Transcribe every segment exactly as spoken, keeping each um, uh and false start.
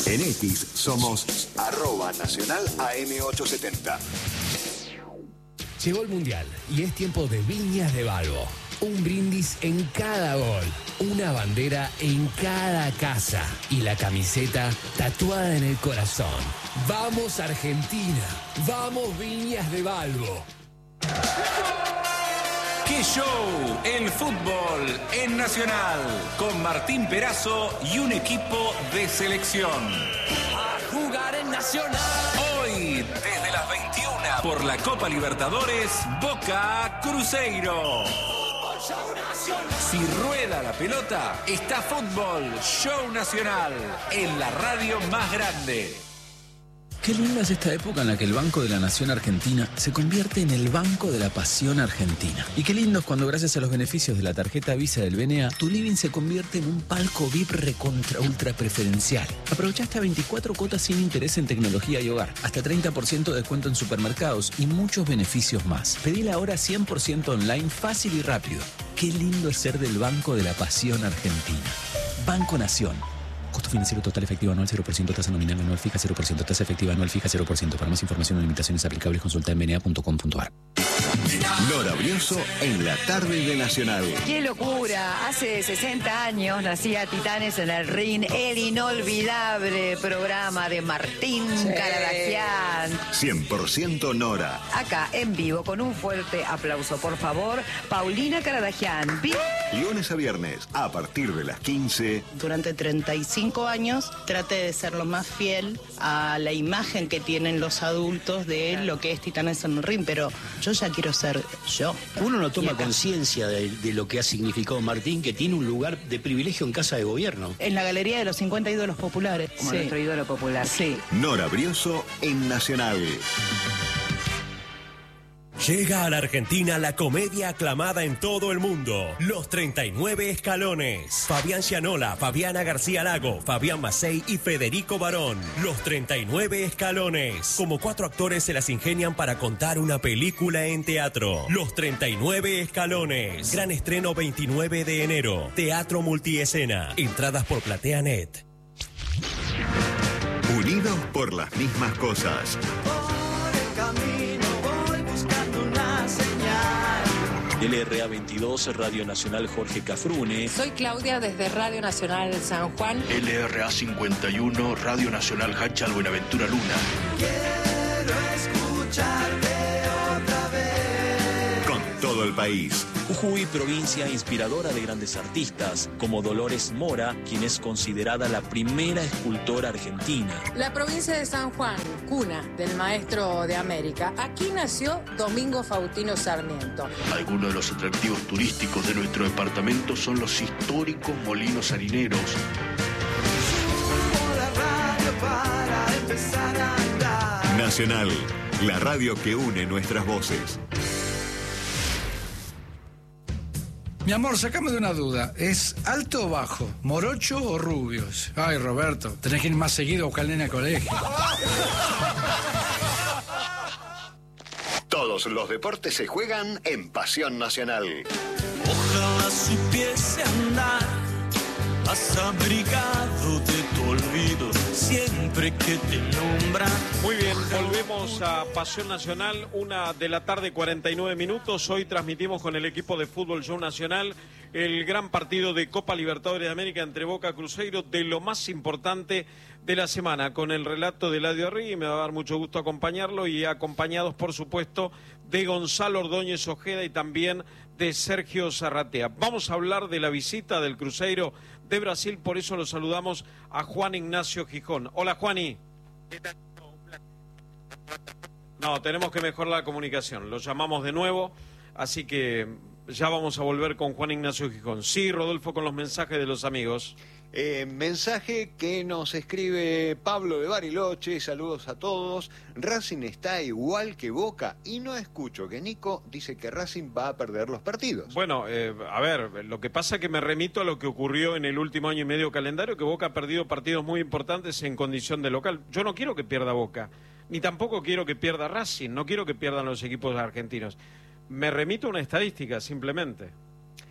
En X somos arroba nacional A M ochocientos setenta. Llegó el Mundial y es tiempo de Viñas de Balbo. Un brindis en cada gol, una bandera en cada casa y la camiseta tatuada en el corazón. ¡Vamos Argentina! ¡Vamos Viñas de Balbo! ¡Qué show! El fútbol en Nacional, con Martín Perazo y un equipo de selección. ¡A jugar en Nacional! Hoy, desde las veintiuna, por la Copa Libertadores, Boca Cruzeiro. Si rueda la pelota, está Fútbol Show Nacional, en la radio más grande. Qué linda es esta época en la que el Banco de la Nación Argentina se convierte en el Banco de la Pasión Argentina. Y qué lindo es cuando, gracias a los beneficios de la tarjeta Visa del B N A, tu living se convierte en un palco V I P recontra ultra preferencial. Aprovecha hasta veinticuatro cuotas sin interés en tecnología y hogar, hasta treinta por ciento de descuento en supermercados y muchos beneficios más. Pedila ahora cien por ciento online, fácil y rápido. Qué lindo es ser del Banco de la Pasión Argentina. Banco Nación. Costo financiero total efectivo anual cero por ciento, tasa nominal anual fija cero por ciento, tasa efectiva anual fija cero por ciento. Para más información o limitaciones aplicables, consulta en b n a punto com punto a r. Nora Brioso en la tarde de Nacional. ¡Qué locura! Hace sesenta años nacía Titanes en el Ring, el inolvidable programa de Martín sí. Caradagian. cien por ciento Nora. Acá, en vivo, con un fuerte aplauso, por favor, Paulina Caradagian. Lunes a viernes, a partir de las quince. Durante treinta y cinco años traté de ser lo más fiel a la imagen que tienen los adultos de lo que es Titanes en el Ring, pero yo ya quiero ser yo. Uno no toma conciencia de, de lo que ha significado Martín, que tiene un lugar de privilegio en Casa de Gobierno. En la galería de los cincuenta ídolos populares. Como sí. nuestro ídolo popular. Sí. Nora Brioso en Nacional. Llega a la Argentina la comedia aclamada en todo el mundo, Los treinta y nueve Escalones. Fabián Gianola, Fabiana García Lago, Fabián Macei y Federico Barón. Los treinta y nueve Escalones. Como cuatro actores se las ingenian para contar una película en teatro. Los treinta y nueve Escalones. Gran estreno veintinueve de enero. Teatro multiescena. Entradas por PlateaNet. Unidos por las mismas cosas. L R A veintidós, Radio Nacional Jorge Cafrune. Soy Claudia desde Radio Nacional San Juan. L R A cincuenta y uno, Radio Nacional Hachal Buenaventura Luna. Quiero escucharte otra vez. Con todo el país. Jujuy, provincia inspiradora de grandes artistas, como Dolores Mora, quien es considerada la primera escultora argentina. La provincia de San Juan, cuna del maestro de América. Aquí nació Domingo Faustino Sarmiento. Algunos de los atractivos turísticos de nuestro departamento son los históricos molinos harineros. Subo la radio para empezar a andar. Nacional, la radio que une nuestras voces. Mi amor, sacame de una duda. ¿Es alto o bajo? ¿Morocho o rubios? Ay, Roberto, tenés que ir más seguido a buscar al nene al colegio. Todos los deportes se juegan en Pasión Nacional. Ojalá supiese andar, más abrigado de tu olvido, siempre que te nombran. Muy bien, volvemos a Pasión Nacional, una de la tarde, cuarenta y nueve minutos. Hoy transmitimos con el equipo de Fútbol Show Nacional el gran partido de Copa Libertadores de América entre Boca y Cruzeiro, de lo más importante de la semana, con el relato de Eladio Arregui. Me va a dar mucho gusto acompañarlo y acompañados, por supuesto, de Gonzalo Ordóñez Ojeda y también de Sergio Zarratea. Vamos a hablar de la visita del Cruzeiro de Brasil, por eso lo saludamos a Juan Ignacio Gijón. Hola, Juani. No, tenemos que mejorar la comunicación. Lo llamamos de nuevo, así que ya vamos a volver con Juan Ignacio Gijón. Sí, Rodolfo, con los mensajes de los amigos. Eh, mensaje que nos escribe Pablo de Bariloche, saludos a todos. Racing está igual que Boca y no escucho que Nico dice que Racing va a perder los partidos. Bueno, eh, a ver, lo que pasa es que me remito a lo que ocurrió en el último año y medio calendario, que Boca ha perdido partidos muy importantes en condición de local. Yo no quiero que pierda Boca, ni tampoco quiero que pierda Racing, no quiero que pierdan los equipos argentinos. Me remito a una estadística, simplemente.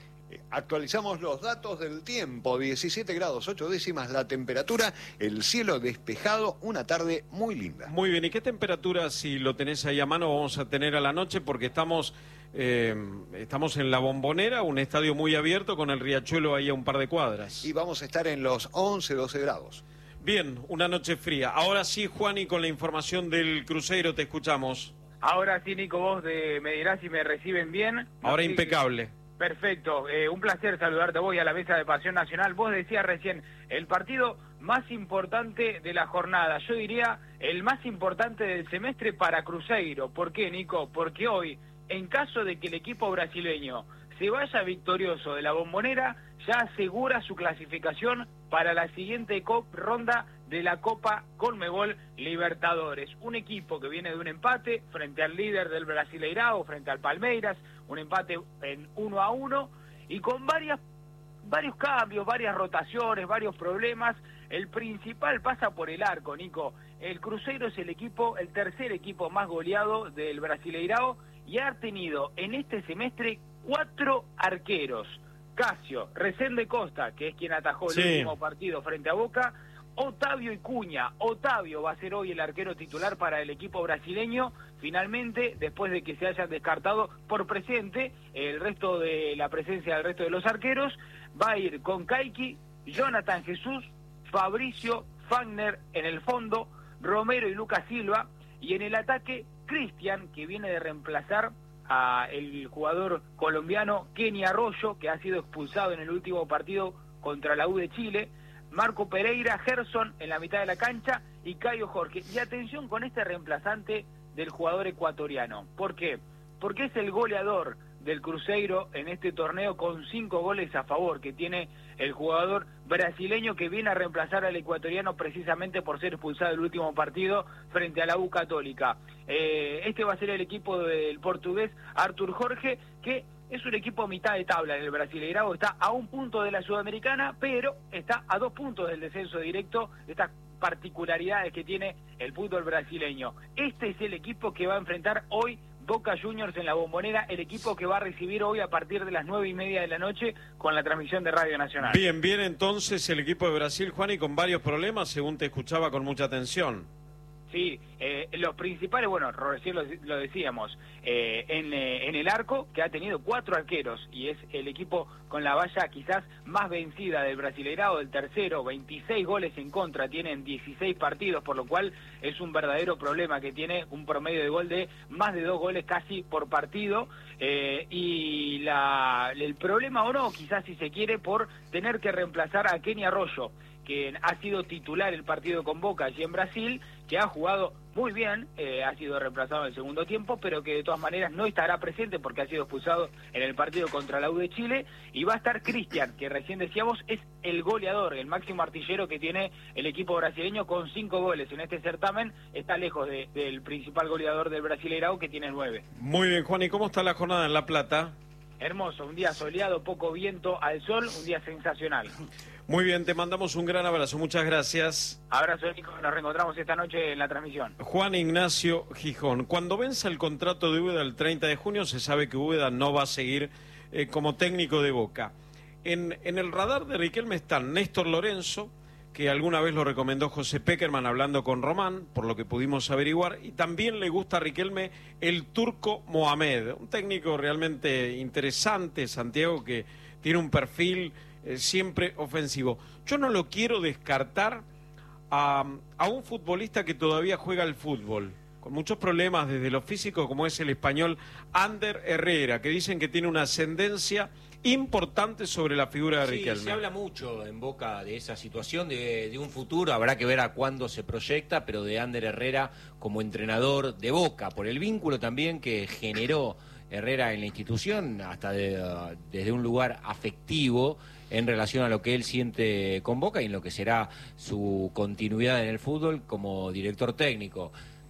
Actualizamos los datos del tiempo, diecisiete grados ocho décimas la temperatura, el cielo despejado, una tarde muy linda. Muy bien, ¿y qué temperatura, si lo tenés ahí a mano, vamos a tener a la noche? Porque estamos, eh, estamos en La Bombonera, un estadio muy abierto con el riachuelo ahí a un par de cuadras. Y vamos a estar en los once, doce grados. Bien, una noche fría. Ahora sí, Juan, y con la información del Cruzeiro te escuchamos. Ahora sí, Nico, vos de, me dirás si me reciben bien. Ahora sí, impecable. Perfecto, eh, un placer saludarte a vos y a la mesa de Pasión Nacional. Vos decías recién, el partido más importante de la jornada, yo diría el más importante del semestre para Cruzeiro. ¿Por qué, Nico? Porque hoy, en caso de que el equipo brasileño se vaya victorioso de la Bombonera, ya asegura su clasificación para la siguiente ronda de la Copa Conmebol Libertadores. Un equipo que viene de un empate frente al líder del Brasileirao, frente al Palmeiras, un empate en uno a uno, y con varias, varios cambios, varias rotaciones, varios problemas. El principal pasa por el arco, Nico. El Cruzeiro es el equipo, el tercer equipo más goleado del Brasileirao, y ha tenido en este semestre cuatro arqueros. Casio, Resende Costa, que es quien atajó el sí. último partido frente a Boca, Otavio y Cuña. Otavio va a ser hoy el arquero titular para el equipo brasileño. Finalmente, después de que se hayan descartado por presente el resto de la presencia del resto de los arqueros, va a ir con Caiki, Jonathan Jesús, Fabricio, Fagner en el fondo, Romero y Lucas Silva, y en el ataque, Cristian, que viene de reemplazar a el jugador colombiano Kenny Arroyo, que ha sido expulsado en el último partido contra la U de Chile, Marco Pereira, Gerson en la mitad de la cancha y Caio Jorge. Y atención con este reemplazante del jugador ecuatoriano. ¿Por qué? Porque es el goleador del Cruzeiro en este torneo con cinco goles a favor que tiene el jugador brasileño, que viene a reemplazar al ecuatoriano precisamente por ser expulsado el último partido frente a la U Católica. Eh, este va a ser el equipo del portugués Artur Jorge, que es un equipo mitad de tabla en el Brasileirao, está a un punto de la Sudamericana, pero está a dos puntos del descenso directo, estas particularidades que tiene el fútbol brasileño. Este es el equipo que va a enfrentar hoy Boca Juniors en la Bombonera, el equipo que va a recibir hoy a partir de las nueve y media de la noche con la transmisión de Radio Nacional. Bien, bien entonces el equipo de Brasil, Juan, y con varios problemas, según te escuchaba con mucha atención. Sí, eh, los principales, bueno, recién lo, lo decíamos, eh, en, eh, en el arco, que ha tenido cuatro arqueros, y es el equipo con la valla quizás más vencida del Brasileirao, del tercero, veintiséis goles en contra, tienen dieciséis partidos, por lo cual es un verdadero problema que tiene un promedio de gol de más de dos goles casi por partido, eh, y la, el problema o no, quizás si se quiere, por tener que reemplazar a Kenny Arroyo, que ha sido titular el partido con Boca allí en Brasil, que ha jugado muy bien, eh, ha sido reemplazado en el segundo tiempo, pero que de todas maneras no estará presente porque ha sido expulsado en el partido contra la U de Chile, y va a estar Cristian, que recién decíamos es el goleador, el máximo artillero que tiene el equipo brasileño con cinco goles en este certamen, está lejos de, del principal goleador del Brasileirao, que tiene nueve. Muy bien, Juan, ¿y cómo está la jornada en La Plata? Hermoso, un día soleado, poco viento al sol, un día sensacional. Muy bien, te mandamos un gran abrazo, muchas gracias. Abrazo, Nico, nos reencontramos esta noche en la transmisión. Juan Ignacio Gijón, cuando venza el contrato de Úbeda el treinta de junio, se sabe que Úbeda no va a seguir eh, como técnico de Boca. En, en el radar de Riquelme están Néstor Lorenzo, que alguna vez lo recomendó José Peckerman hablando con Román, por lo que pudimos averiguar, y también le gusta a Riquelme el turco Mohamed, un técnico realmente interesante, Santiago, que tiene un perfil eh, siempre ofensivo. Yo no lo quiero descartar a, a un futbolista que todavía juega al fútbol, con muchos problemas desde lo físico, como es el español Ander Herrera, que dicen que tiene una ascendencia importante sobre la figura de Riquelme. Sí, se habla mucho en Boca de esa situación, de, de un futuro, habrá que ver a cuándo se proyecta, pero de Ander Herrera como entrenador de Boca, por el vínculo también que generó Herrera en la institución, hasta de, uh, desde un lugar afectivo en relación a lo que él siente con Boca y en lo que será su continuidad en el fútbol como director técnico.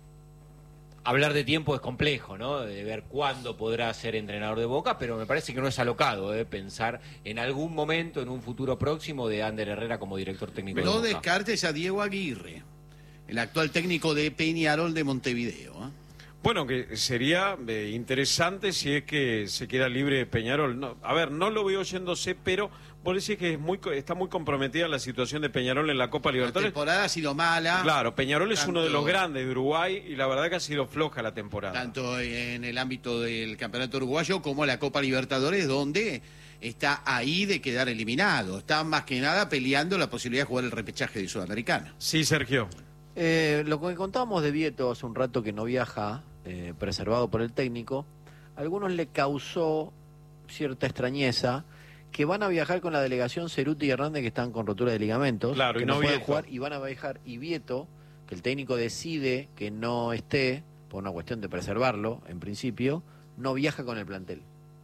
Hablar de tiempo es complejo, ¿no? De ver cuándo podrá ser entrenador de Boca, pero me parece que no es alocado ¿eh? pensar en algún momento, en un futuro próximo, de Ander Herrera como director técnico pero de Boca. No descartes a Diego Aguirre, el actual técnico de Peñarol de Montevideo. ¿eh? Bueno, que sería eh, interesante si es que se queda libre Peñarol. No, a ver, no lo veo yéndose, pero vos decís que es muy, está muy comprometida la situación de Peñarol en la Copa Libertadores. La temporada ha sido mala. Claro, Peñarol es tanto, uno de los grandes de Uruguay y la verdad que ha sido floja la temporada. Tanto en el ámbito del Campeonato Uruguayo como la Copa Libertadores, donde está ahí de quedar eliminado. Está más que nada peleando la posibilidad de jugar el repechaje de Sudamericana. Sí, Sergio. Eh, lo que contábamos de Vieto hace un rato que no viaja, eh, preservado por el técnico, a algunos le causó cierta extrañeza que van a viajar con la delegación Ceruti y Hernández, que están con rotura de ligamentos, claro, que y no, no pueden Vieto. jugar, y van a viajar, y Vieto, que el técnico decide que no esté, por una cuestión de preservarlo, en principio, no viaja con el plantel.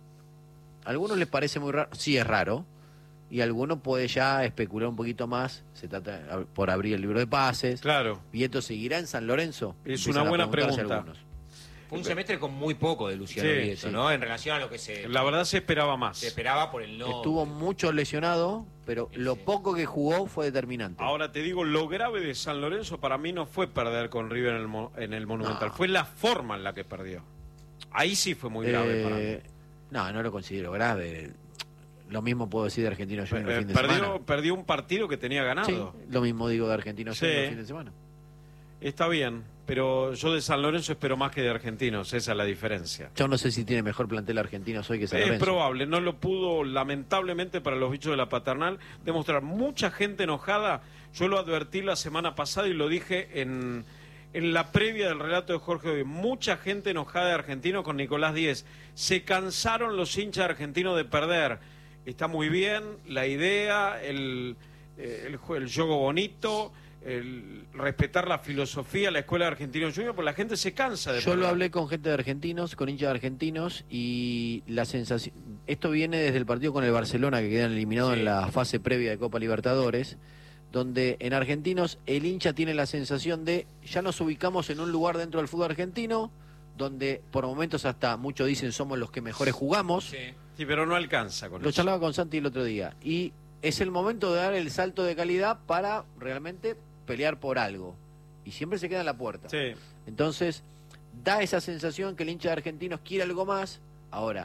A algunos les parece muy raro, sí es raro, y alguno puede ya especular un poquito más, se trata por abrir el libro de pases. Claro. ¿Vieto seguirá en San Lorenzo? Es Empiezan una a buena preguntarse pregunta. algunos. Fue un semestre con muy poco de Luciano Sí, Vieto, sí. ¿no? En relación a lo que se... La verdad se esperaba más. Se esperaba por el no... Estuvo mucho lesionado, pero lo poco que jugó fue determinante. Ahora te digo, lo grave de San Lorenzo para mí no fue perder con River en el, mo- en el Monumental, No. fue la forma en la que perdió. Ahí sí fue muy grave Eh, para mí. No, no lo considero grave. Lo mismo puedo decir de Argentino Junior el Eh, fin de perdió, semana. perdió un partido que tenía ganado. Sí, lo mismo digo de Argentino Junior Sí. el fin de semana. Está bien, pero yo de San Lorenzo espero más que de Argentinos, esa es la diferencia. Yo no sé si tiene mejor plantel Argentinos hoy que San Es Lorenzo. probable, no lo pudo, lamentablemente para los bichos de la paternal, demostrar mucha gente enojada. Yo lo advertí la semana pasada y lo dije en, en la previa del relato de Jorge hoy. Mucha gente enojada de Argentino con Nicolás Díez. Se cansaron los hinchas argentinos de perder. Está muy bien la idea, el, eh, el, jue- el juego bonito, el respetar la filosofía, la escuela de Argentinos Juniors, porque la gente se cansa de Yo lo perder. hablé con gente de argentinos, con hinchas de argentinos, y la sensación... Esto viene desde el partido con el Barcelona, que quedan eliminados Sí. en la fase previa de Copa Libertadores, donde en argentinos el hincha tiene la sensación de ya nos ubicamos en un lugar dentro del fútbol argentino, donde por momentos hasta muchos dicen somos los que mejores jugamos. Sí, sí, pero no alcanza con Lo eso. charlaba con Santi el otro día. Y es el momento de dar el salto de calidad para realmente pelear por algo. Y siempre se queda en la puerta. Sí. Entonces, da esa sensación que el hincha de Argentinos quiere algo más. Ahora,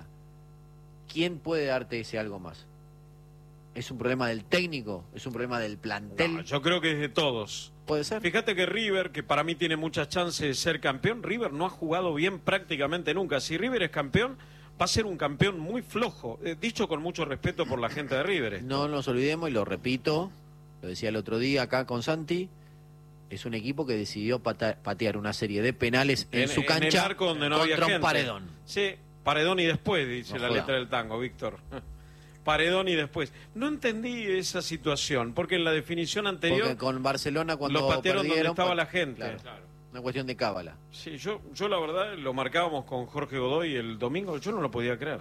¿quién puede darte ese algo más? ¿Es un problema del técnico? ¿Es un problema del plantel? No, yo creo que es de todos. Puede ser. Fíjate que River, que para mí tiene muchas chances de ser campeón, River no ha jugado bien prácticamente nunca. Si River es campeón, va a ser un campeón muy flojo. Eh, dicho con mucho respeto por la gente de River. esto. No nos olvidemos, y lo repito, lo decía el otro día acá con Santi, es un equipo que decidió pata- patear una serie de penales en, su en cancha el arco donde no había contra un gente. paredón. Sí, paredón y después, dice No la joda. letra del tango, Víctor. Paredón y después. No entendí esa situación, porque en la definición anterior Porque con Barcelona cuando lo patearon donde perdieron, estaba pa- la gente. claro, una cuestión de cábala. Sí, yo, yo la verdad lo marcábamos con Jorge Godoy el domingo, yo no lo podía creer.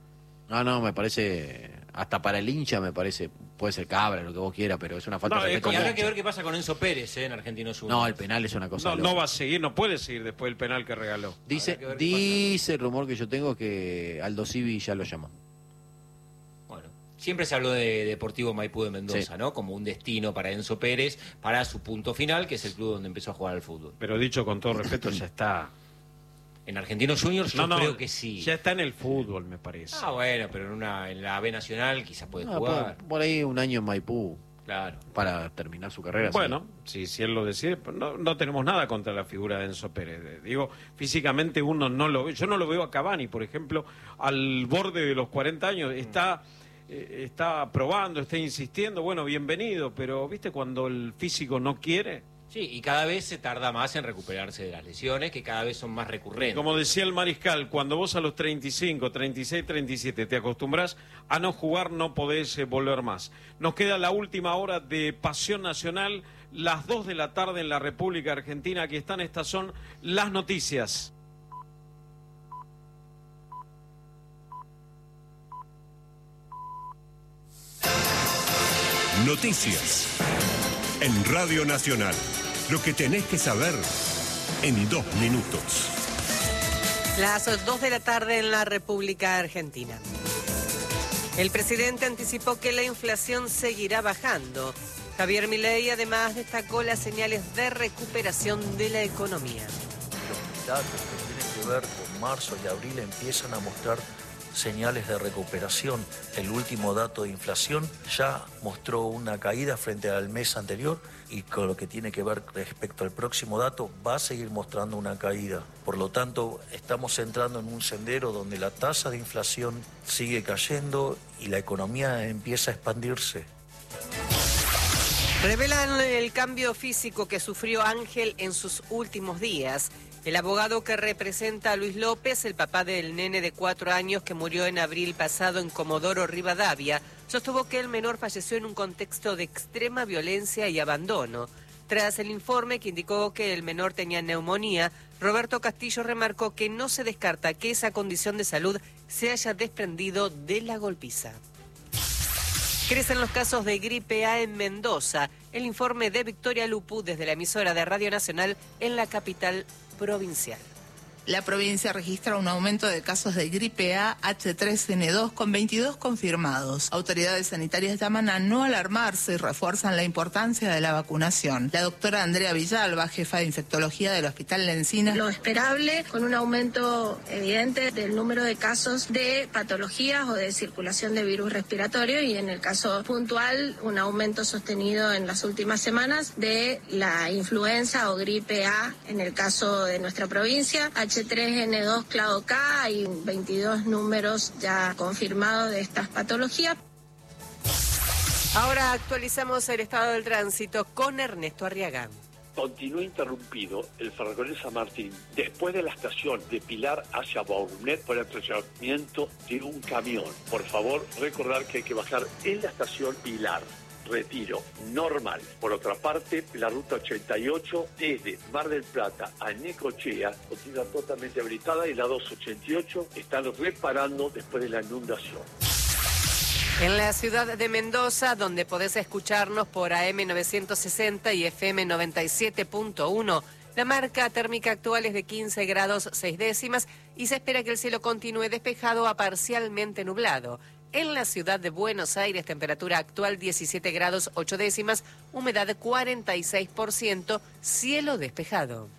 No, no, me parece, hasta para el hincha me parece, puede ser cabra, lo que vos quieras, pero es una falta No, de es respeto. Y al habrá hincha. que ver qué pasa con Enzo Pérez, ¿eh? En Argentinos Juniors. No, el penal es una cosa No, loca. no va a seguir, no puede seguir después del penal que regaló. Dice, Habrá que ver qué dice el rumor que yo tengo que Aldo Civi ya lo llamó. Bueno, siempre se habló de Deportivo Maipú de Mendoza, Sí. ¿no? Como un destino para Enzo Pérez, para su punto final, que es el club donde empezó a jugar al fútbol. Pero dicho con todo respeto, ya está. En Argentinos Juniors yo No, no, creo que sí. Ya está en el fútbol, me parece. Ah, bueno, pero en una en la B Nacional quizás puede No, jugar. por, por ahí un año en Maipú Claro. para terminar su carrera. Bueno, si, si él lo decide, pero no, no tenemos nada contra la figura de Enzo Pérez. Eh, Digo, físicamente uno no lo ve. Yo no lo veo a Cavani, por ejemplo, al borde de los cuarenta años. Está, eh, está probando, está insistiendo. Bueno, bienvenido, pero ¿viste cuando el físico no quiere? Sí, y cada vez se tarda más en recuperarse de las lesiones, que cada vez son más recurrentes. Como decía el mariscal, cuando vos a los treinta y cinco, treinta y seis, treinta y siete te acostumbras a no jugar, no podés eh, volver más. Nos queda la última hora de Pasión Nacional, las dos de la tarde en la República Argentina. Aquí están, estas son las noticias. Noticias. En Radio Nacional. Lo que tenés que saber en dos minutos. Las dos de la tarde en la República Argentina. El presidente anticipó que la inflación seguirá bajando. Javier Milei además destacó las señales de recuperación de la economía. Los datos que tiene que ver con marzo y abril empiezan a mostrar señales de recuperación. El último dato de inflación ya mostró una caída frente al mes anterior y con lo que tiene que ver respecto al próximo dato va a seguir mostrando una caída. Por lo tanto, estamos entrando en un sendero donde la tasa de inflación sigue cayendo y la economía empieza a expandirse. Revelan el cambio físico que sufrió Ángel en sus últimos días. El abogado que representa a Luis López, el papá del nene de cuatro años que murió en abril pasado en Comodoro Rivadavia, sostuvo que el menor falleció en un contexto de extrema violencia y abandono. Tras el informe que indicó que el menor tenía neumonía, Roberto Castillo remarcó que no se descarta que esa condición de salud se haya desprendido de la golpiza. Crecen los casos de gripe A en Mendoza. El informe de Victoria Lupu desde la emisora de Radio Nacional en la capital provincial. La provincia registra un aumento de casos de gripe A H tres N dos con veintidós confirmados. Autoridades sanitarias llaman a no alarmarse y refuerzan la importancia de la vacunación. La doctora Andrea Villalba, jefa de infectología del Hospital Lencinas. Lo esperable, con un aumento evidente del número de casos de patologías o de circulación de virus respiratorio y en el caso puntual un aumento sostenido en las últimas semanas de la influenza o gripe A en el caso de nuestra provincia. H tres N dos clado K, hay veintidós números ya confirmados de estas patologías. Ahora actualizamos el estado del tránsito con Ernesto Arriaga. Continúa interrumpido el ferrocarril San Martín después de la estación de Pilar hacia Baurunet por el atropellamiento de un camión. Por favor, recordar que hay que bajar en la estación Pilar. Retiro normal. Por otra parte, la ruta ochenta y ocho desde Mar del Plata a Necochea continúa totalmente habilitada y la doscientos ochenta y ocho están reparando después de la inundación. En la ciudad de Mendoza, donde podés escucharnos por A M novecientos sesenta y F M noventa y siete punto uno, la marca térmica actual es de quince grados seis décimas y se espera que el cielo continúe despejado a parcialmente nublado. En la ciudad de Buenos Aires, temperatura actual diecisiete grados ocho décimas, humedad cuarenta y seis por ciento, cielo despejado.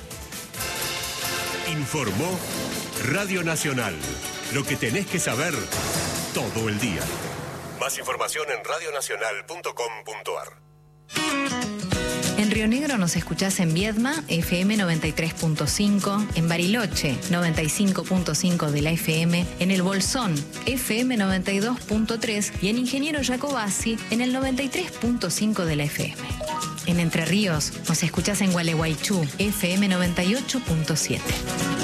Informó Radio Nacional. Lo que tenés que saber todo el día. Más información en radionacional punto com punto a r. En Río Negro nos escuchás en Viedma, F M noventa y tres punto cinco, en Bariloche, noventa y cinco punto cinco de la F M, en El Bolsón, F M noventa y dos punto tres y en Ingeniero Jacobasi, en el noventa y tres punto cinco de la F M. En Entre Ríos nos escuchás en Gualeguaychú, F M noventa y ocho punto siete.